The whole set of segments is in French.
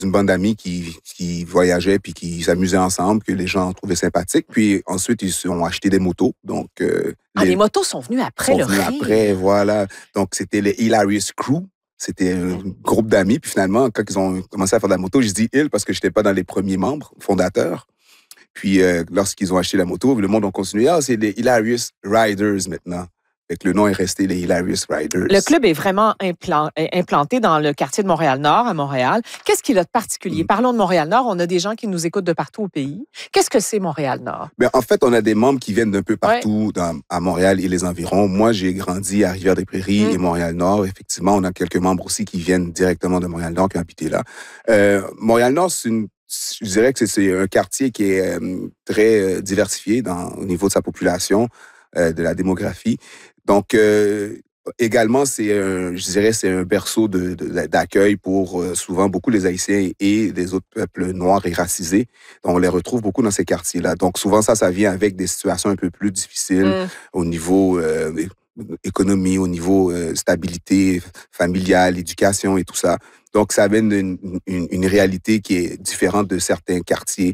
d'une bande d'amis qui voyageaient puis qui s'amusaient ensemble, que les gens trouvaient sympathique. Puis ensuite, ils ont acheté des motos. Donc, les motos sont venues après le rire. Après, voilà. Donc, c'était les Hilarious Crew. C'était un groupe d'amis. Puis finalement, quand ils ont commencé à faire de la moto, je dis « ils » parce que je n'étais pas dans les premiers membres fondateurs. Puis lorsqu'ils ont acheté la moto, le monde a continué. Ah, c'est les Hilarious Riders maintenant. Fait que le nom est resté les Hilarious Riders. Le club est vraiment implanté dans le quartier de Montréal-Nord, à Montréal. Qu'est-ce qu'il a de particulier? Parlons de Montréal-Nord. On a des gens qui nous écoutent de partout au pays. Qu'est-ce que c'est Montréal-Nord? Bien, en fait, on a des membres qui viennent d'un peu partout à Montréal et les environs. Moi, j'ai grandi à Rivière-des-Prairies et Montréal-Nord. Effectivement, on a quelques membres aussi qui viennent directement de Montréal-Nord, qui ont habité là. Montréal-Nord, je dirais que c'est un quartier qui est très diversifié au niveau de sa population, de la démographie. Donc, également, je dirais, c'est un berceau d'accueil pour souvent beaucoup les Haïtiens et les autres peuples noirs et racisés. Donc, on les retrouve beaucoup dans ces quartiers-là. Donc, souvent, ça vient avec des situations un peu plus difficiles au niveau économie, au niveau stabilité familiale, éducation et tout ça. Donc, ça amène une réalité qui est différente de certains quartiers.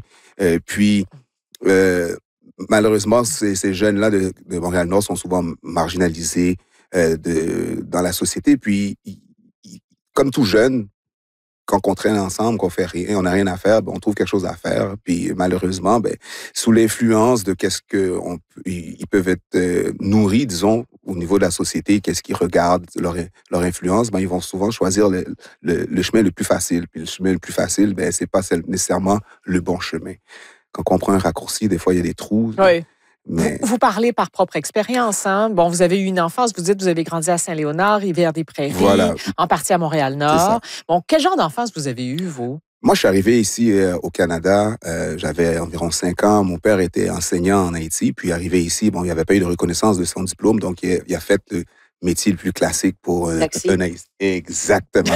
Malheureusement, ces jeunes-là de Montréal-Nord sont souvent marginalisés dans la société. Puis, comme tout jeune, quand on traîne ensemble, qu'on fait rien, on n'a rien à faire, on trouve quelque chose à faire. Puis, malheureusement, sous l'influence de ils peuvent être nourris, disons, au niveau de la société, qu'est-ce qu'ils regardent, leur influence, ils vont souvent choisir le chemin le plus facile. Puis, le chemin le plus facile, c'est pas nécessairement le bon chemin. Quand on prend un raccourci, des fois, il y a des trous. Oui. Mais... Vous parlez par propre expérience. Hein? Bon, vous avez eu une enfance, vous dites que vous avez grandi à Saint-Léonard, Rivière-des-Prairies, voilà. En partie à Montréal-Nord. Bon, quel genre d'enfance vous avez eu, vous? Moi, je suis arrivé ici au Canada. J'avais environ 5 ans. Mon père était enseignant en Haïti. Puis, arrivé ici, il n'y avait pas eu de reconnaissance de son diplôme. Donc, il a fait le métier le plus classique pour un Haïtien. Exactement.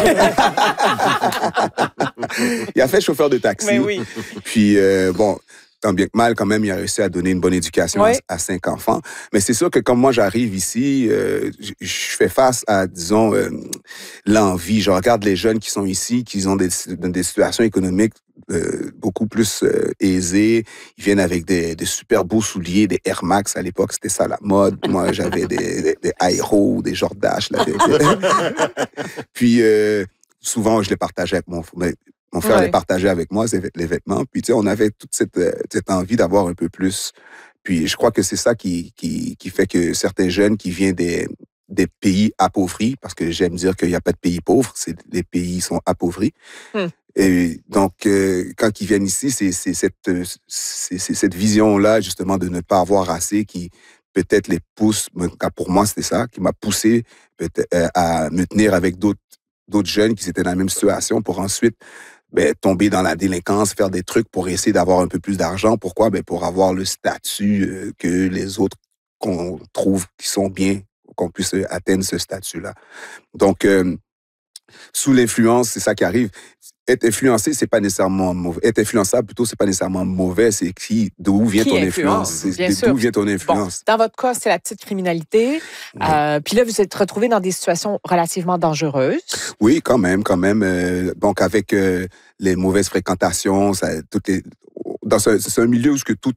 Il a fait chauffeur de taxi. Mais oui. Puis, tant bien que mal, quand même, il a réussi à donner une bonne éducation à 5 enfants. Mais c'est sûr que comme moi, j'arrive ici, je fais face à, disons, l'envie. Je regarde les jeunes qui sont ici, qui ont des situations économiques beaucoup plus aisées. Ils viennent avec des super beaux souliers, des Air Max. À l'époque, c'était ça la mode. Moi, j'avais des Aero, des Jordache. Puis, souvent, je les partageais avec mon frère les partageait avec moi, les vêtements. Puis, tu sais, on avait toute cette envie d'avoir un peu plus. Puis, je crois que c'est ça qui fait que certains jeunes qui viennent des pays appauvris, parce que j'aime dire qu'il n'y a pas de pays pauvres, les pays sont appauvris. Et donc, quand ils viennent ici, c'est cette vision-là, justement, de ne pas avoir assez qui peut-être les pousse, pour moi, c'était ça, qui m'a poussé à me tenir avec d'autres jeunes qui étaient dans la même situation pour ensuite tomber dans la délinquance, faire des trucs pour essayer d'avoir un peu plus d'argent. Pourquoi? Pour avoir le statut que les autres qu'on trouve qui sont bien, qu'on puisse atteindre ce statut-là. Donc, sous l'influence, c'est ça qui arrive. Être influencé, c'est pas nécessairement mauvais. Être influençable, plutôt, c'est pas nécessairement mauvais. C'est d'où vient ton influence. D'où vient ton influence. Bon, dans votre cas, c'est la petite criminalité. Puis là, vous êtes retrouvé dans des situations relativement dangereuses. Oui, quand même. Donc, avec les mauvaises fréquentations, c'est un milieu où tout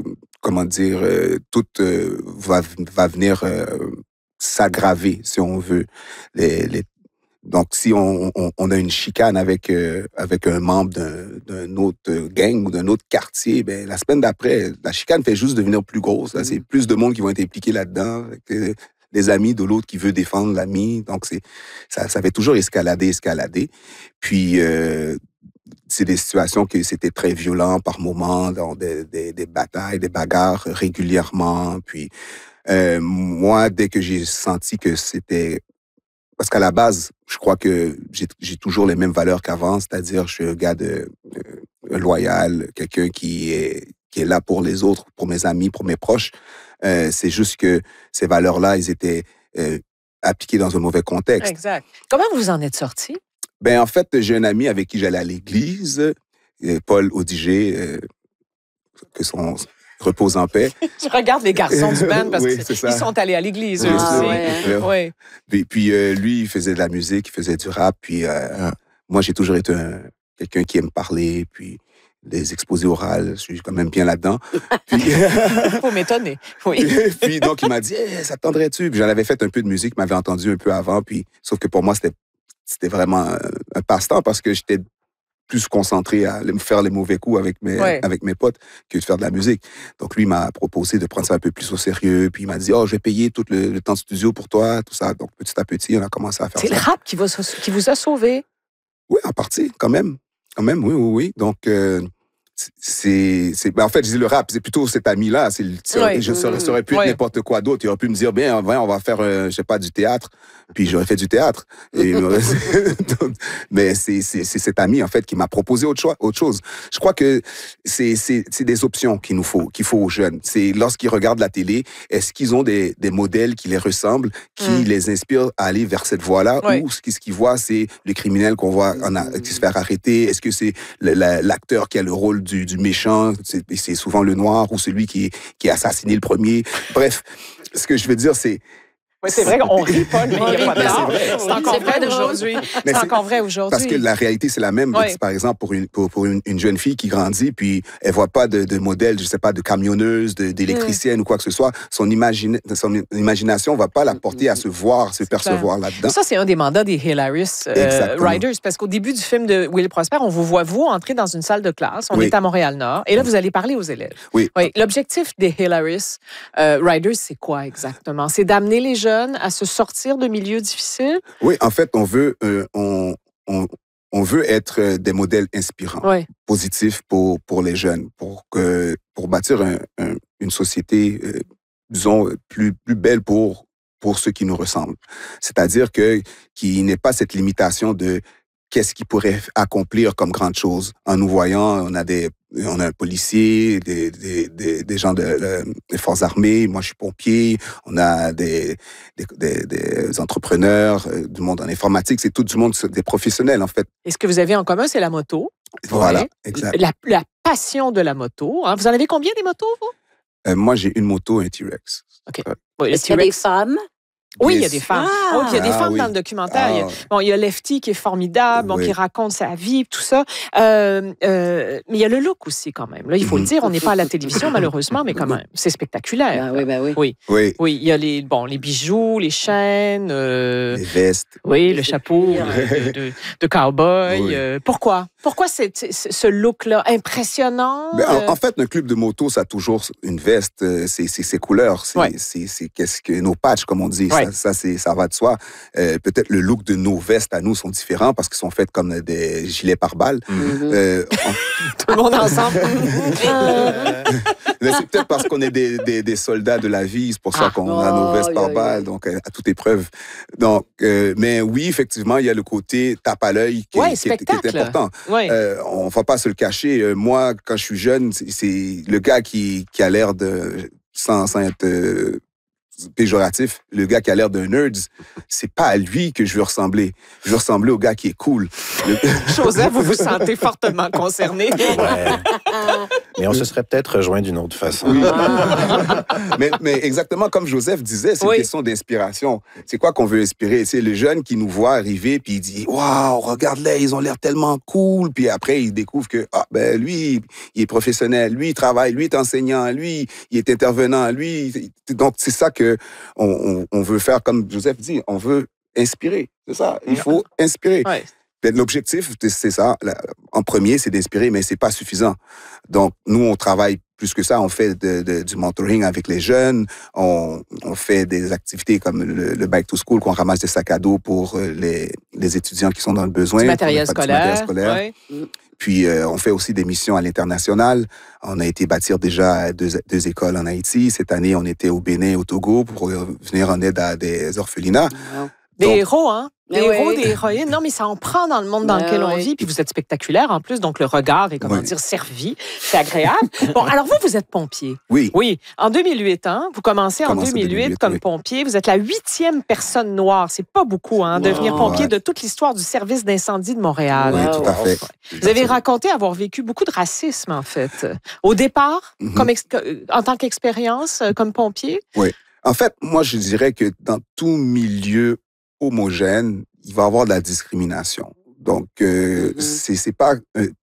va venir s'aggraver, si on veut. Donc, si on a une chicane avec un membre d'un autre gang ou d'un autre quartier, la semaine d'après, la chicane fait juste devenir plus grosse. Là, c'est plus de monde qui vont être impliqués là-dedans. Les amis de l'autre qui veut défendre l'ami. Donc, ça fait toujours escalader. Puis, c'est des situations que c'était très violent par moments, dans des batailles, des bagarres régulièrement. Puis, moi, dès que j'ai senti que c'était... Parce qu'à la base, je crois que j'ai toujours les mêmes valeurs qu'avant, c'est-à-dire je suis un gars loyal, quelqu'un qui est là pour les autres, pour mes amis, pour mes proches. C'est juste que ces valeurs-là, ils étaient appliquées dans un mauvais contexte. Exact. Comment vous en êtes sorti? En fait, j'ai un ami avec qui j'allais à l'église, Paul Audiger, que son... repose en paix. Je regarde les garçons du band parce qu'ils sont allés à l'église aussi. Puis lui, il faisait de la musique, il faisait du rap. Puis moi, j'ai toujours été quelqu'un qui aime parler, puis les exposés orales, je suis quand même bien là-dedans. Puis... Faut m'étonner, oui. Puis donc, il m'a dit, ça te tendrait-tu? Puis j'en avais fait un peu de musique, il m'avait entendu un peu avant, puis sauf que pour moi, c'était vraiment un passe-temps parce que j'étais plus concentré à faire les mauvais coups avec mes potes que de faire de la musique. Donc, lui m'a proposé de prendre ça un peu plus au sérieux. Puis, il m'a dit, je vais payer tout le temps de studio pour toi, tout ça. Donc, petit à petit, on a commencé à faire ça. C'est le rap qui vous a sauvé? Oui, en partie, quand même. Quand même, oui. Donc, en fait, je dis le rap, c'est plutôt cet ami-là. Ça aurait pu être n'importe quoi d'autre. Il aurait pu me dire, bien, on va faire, je sais pas, du théâtre. Puis j'aurais fait du théâtre. Mais c'est cet ami, en fait, qui m'a proposé autre chose. Je crois que c'est des options qu'il faut aux jeunes. C'est lorsqu'ils regardent la télé, est-ce qu'ils ont des modèles qui les ressemblent, qui les inspirent à aller vers cette voie-là, ou ce qu'ils voient, c'est le criminel qu'on voit qui se fait arrêter? Est-ce que c'est l'acteur qui a le rôle du méchant, c'est souvent le noir, ou celui qui a assassiné le premier? Bref, ce que je veux dire, c'est... Oui, c'est vrai qu'on rit pas, mais il n'y a pas de tort. C'est encore vrai aujourd'hui. C'est encore vrai aujourd'hui. Parce que la réalité, c'est la même. Oui. Par exemple, pour une jeune fille qui grandit, puis elle voit pas de modèle, je sais pas, de camionneuse, d'électricienne ou quoi que ce soit, son imagination va pas la porter à se percevoir là-dedans. Ça, c'est un des mandats des Hilarious Riders, parce qu'au début du film de Will Prosper, on vous voit, entrer dans une salle de classe. On est à Montréal-Nord, et là, vous allez parler aux élèves. Oui. L'objectif des Hilarious Riders, c'est quoi exactement? C'est d'amener les jeunes à se sortir de milieux difficiles? Oui, en fait, on veut être des modèles inspirants, positifs pour les jeunes, pour bâtir une société, disons, plus belle pour ceux qui nous ressemblent. C'est-à-dire qu'il n'y ait pas cette limitation de qu'est-ce qu'ils pourraient accomplir comme grande chose. En nous voyant, on a un policier, des gens des forces armées. Moi, je suis pompier. On a des entrepreneurs, du monde en informatique. C'est tout du monde, des professionnels, en fait. Et ce que vous avez en commun, c'est la moto. Voilà, exact. La passion de la moto. Hein. Vous en avez combien des motos, vous? Moi, j'ai une moto, un T-Rex. OK. Est-ce qu'il y a des femmes? Oui, il y a des femmes. Il y a des femmes dans le documentaire. Il y a Lefty qui est formidable, qui raconte sa vie, tout ça. Mais il y a le look aussi, quand même. Là, il faut le dire, on n'est pas à la télévision, malheureusement, mais quand même, c'est spectaculaire. Oui. Oui, il y a les bijoux, les chaînes. Les vestes. Oui, le chapeau de cowboy. Oui. Pourquoi ce look-là impressionnant? En fait, un club de moto, ça a toujours une veste. C'est ses couleurs. C'est qu'est-ce que nos patchs, comme on dit. Ça va de soi. Peut-être le look de nos vestes à nous sont différents parce qu'ils sont faits comme des gilets pare-balles. Tout le monde ensemble. Mais c'est peut-être parce qu'on est des soldats de la vie, c'est pour ça qu'on a nos vestes pare-balles, donc à toute épreuve. Donc, mais oui, effectivement, il y a le côté tape à l'œil qui est important. On ne va pas se le cacher. Moi, quand je suis jeune, c'est le gars qui a l'air de, sans être péjoratif, le gars qui a l'air d'un nerd, c'est pas à lui que je veux ressembler. Je veux ressembler au gars qui est cool. Joseph, vous vous sentez fortement concerné. Mais on se serait peut-être rejoint d'une autre façon. Oui. mais exactement comme Joseph disait, c'est une question d'inspiration. C'est quoi qu'on veut inspirer? C'est le jeune qui nous voit arriver puis il dit « Waouh, regarde-les, ils ont l'air tellement cool. » Puis après, il découvre que lui, il est professionnel, lui, il travaille, lui, il est enseignant, lui, il est intervenant, lui. Donc, c'est ça que on veut faire, comme Joseph dit, on veut inspirer. C'est ça, il faut inspirer. Ouais. L'objectif, c'est ça. En premier, c'est d'inspirer, mais c'est pas suffisant. Donc, nous, on travaille plus que ça. On fait du mentoring avec les jeunes. On fait des activités comme le Back to School, qu'on ramasse des sacs à dos pour les étudiants qui sont dans le besoin. Du matériel scolaire. Ouais. Puis, on fait aussi des missions à l'international. On a été bâtir déjà deux écoles en Haïti. Cette année, on était au Bénin, au Togo, pour venir en aide à des orphelinats. Wow. Des héros, hein? Des héros, des héroïnes. Non, mais ça en prend dans le monde dans lequel on vit. Puis vous êtes spectaculaire, en plus. Donc, le regard est, servi. C'est agréable. Bon, alors vous êtes pompier. Oui. Oui. En 2008, hein? Vous commencez en 2008 comme pompier. Vous êtes la 8e personne noire. C'est pas beaucoup, hein? Devenir pompier de toute l'histoire du service d'incendie de Montréal. Oui, tout à fait. Vous avez raconté avoir vécu beaucoup de racisme, en fait. Au départ, en tant qu'expérience, comme pompier. Oui. En fait, moi, je dirais que dans tout milieu homogène, il va y avoir de la discrimination. Donc, c'est pas